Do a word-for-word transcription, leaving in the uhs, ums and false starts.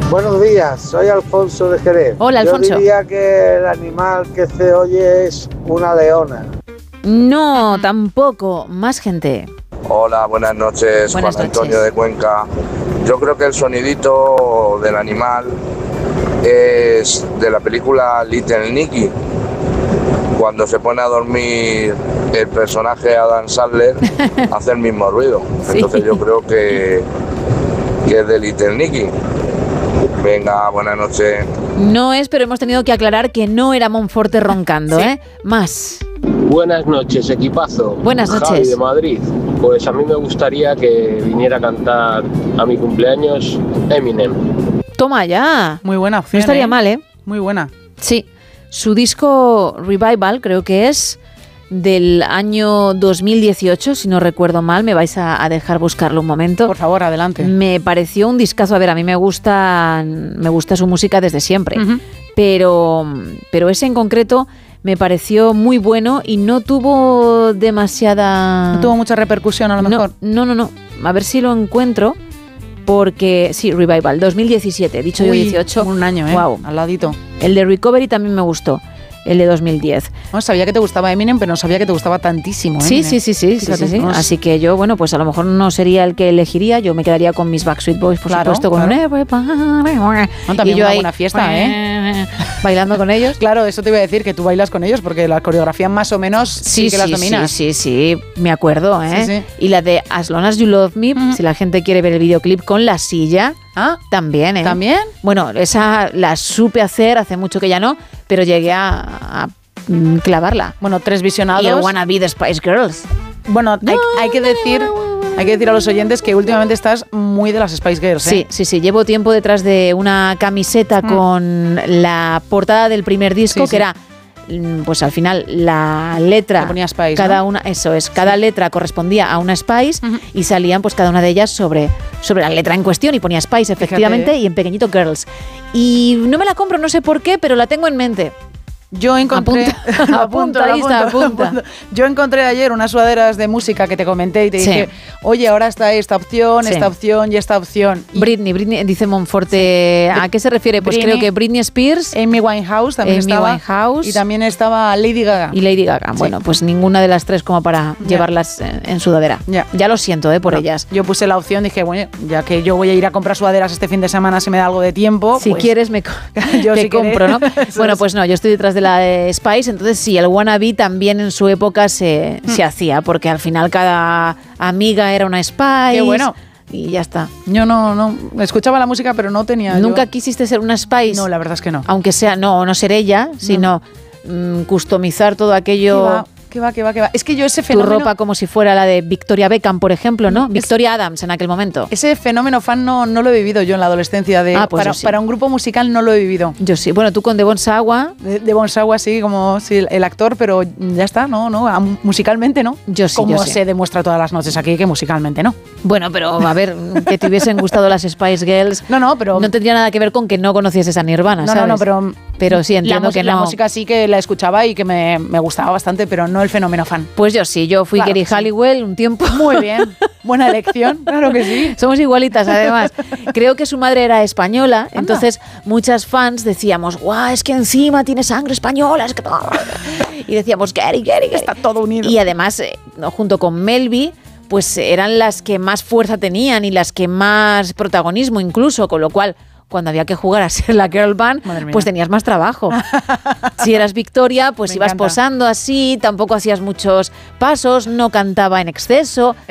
Buenos días, soy Alfonso de Jerez. Hola, Alfonso. Yo diría que el animal que se oye es una leona. No, tampoco. Más gente. Hola, buenas noches, Buenas Juan noches. Antonio de Cuenca. Yo creo que el sonidito del animal es de la película Little Nicky. Cuando se pone a dormir el personaje Adam Sandler, hace el mismo ruido. Sí. Entonces yo creo que, que es de Little Nicky. Venga, buenas noches. No es, pero hemos tenido que aclarar que no era Monforte roncando, Sí. ¿eh? Más. Buenas noches, equipazo. Buenas noches. Javi de Madrid. Pues a mí me gustaría que viniera a cantar a mi cumpleaños Eminem. Toma ya. Muy buena opción. No estaría ¿eh? mal, ¿eh? Muy buena. Sí. Su disco Revival, creo que es del año dos mil dieciocho, si no recuerdo mal. Me vais a, a dejar buscarlo un momento. Por favor, adelante. Me pareció un discazo. A ver, a mí me gusta, me gusta su música desde siempre. Ujú. pero, pero ese en concreto me pareció muy bueno y no tuvo demasiada... No tuvo mucha repercusión, a lo mejor. No, no, no, no. A ver si lo encuentro, porque... Sí, Revival, dos mil diecisiete, dicho yo Uy, dieciocho. Un año, ¿eh? Guau. Al ladito. El de Recovery también me gustó, el de dos mil diez. No, sabía que te gustaba Eminem, pero no sabía que te gustaba tantísimo. Sí, Eminem. sí, sí, sí, sí, Fíjate, sí, sí. no es- Así que yo, bueno, pues a lo mejor no sería el que elegiría. Yo me quedaría con mis Backstreet Boys, por Claro, supuesto, con claro. un Everybody. No, también Y yo una ahí, buena fiesta, ¿eh? bailando con ellos. Claro, eso te iba a decir, que tú bailas con ellos, porque la coreografía más o menos sí, que las dominas. Sí, sí, sí, me acuerdo, ¿eh? Sí, sí. Y la de As Long As You Love Me, Ujú. si la gente quiere ver el videoclip con la silla, Ah, también, ¿eh? ¿también? Bueno, esa la supe hacer, hace mucho que ya no, pero llegué a, a, mm, clavarla. Bueno, tres visionados. Y el Wanna Be the Spice Girls. Bueno, hay, hay que decir, hay que decir a los oyentes que últimamente estás muy de las Spice Girls, ¿eh? Sí, sí, sí. Llevo tiempo detrás de una camiseta Mm. con la portada del primer disco, Sí, que sí. era, mm, pues al final, la letra. Que ponía Spice, cada ¿no? una, eso es, cada letra correspondía a una Spice Ujú. y salían pues cada una de ellas sobre, sobre la letra en cuestión y ponía Spice, efectivamente, ¿eh? y en pequeñito Girls. Y no me la compro, no sé por qué, pero la tengo en mente. Yo encontré... Apunta, apunta, ahí está, apunta. Yo encontré ayer unas sudaderas de música que te comenté y te Sí. dije, oye, ahora está esta opción, Sí. esta opción y esta opción. Y Britney, Britney, dice Monforte, ¿a qué se refiere? Pues Britney- creo que Britney Spears Amy Winehouse también Amy estaba. Winehouse. Y también estaba Lady Gaga. y Lady Gaga. Bueno, pues ninguna de las tres como para Ya. llevarlas en, en sudadera. Ya. lo siento, ¿eh? Por No, ellas. Yo puse la opción, dije, bueno, ya que yo voy a ir a comprar sudaderas este fin de semana si me da algo de tiempo. Si pues, quieres, me co- Yo te si compro, ¿no? quieres. Eso Bueno, es. pues no, yo estoy detrás de la de Spice, entonces sí, el wannabe también en su época se, Mm. se hacía, porque al final cada amiga era una Spice. Qué bueno. Y ya está. Yo no, no, escuchaba la música, pero no tenía. ¿Nunca yo- quisiste ser una Spice? No, la verdad es que no. Aunque sea, no, no ser ella, sino mm, customizar todo aquello... ¿Qué va, qué va, qué va? Es que yo ese Tu fenómeno... ropa como si fuera la de Victoria Beckham, por ejemplo, ¿no? Victoria Adams en aquel momento. Ese fenómeno fan no, no lo he vivido yo en la adolescencia. De, Ah, pues para, yo sí. para un grupo musical no lo he vivido. Yo sí. Bueno, tú con Devon Sawa, De, de Bonsawa sí, como sí, el actor, pero ya está, no, no, a- musicalmente no. Yo sí, Como yo sí. se demuestra todas las noches aquí que musicalmente no. bueno, pero a ver, que te hubiesen gustado las Spice Girls, No, no, pero no tendría nada que ver con que no conocieses a Nirvana, no, ¿sabes? no, no, pero Pero sí, entiendo la, mus- que la no. música sí que la escuchaba y que me, me gustaba bastante, pero no el fenómeno fan. Pues yo sí, yo fui Claro Geri que sí. Halliwell un tiempo. Muy bien, buena elección, claro que sí. Somos igualitas, además. Creo que su madre era española, entonces muchas fans decíamos, guau, es que encima tiene sangre española, es que todo. Y decíamos, Geri, Geri, Geri. Está todo unido. Y además, eh, no, junto con Melby, pues eran las que más fuerza tenían y las que más protagonismo incluso, con lo cual, cuando había que jugar a ser la girl band, Madre mía. pues tenías más trabajo. Si eras Victoria, pues Me ibas encanta. posando así, tampoco hacías muchos pasos, no cantaba en exceso.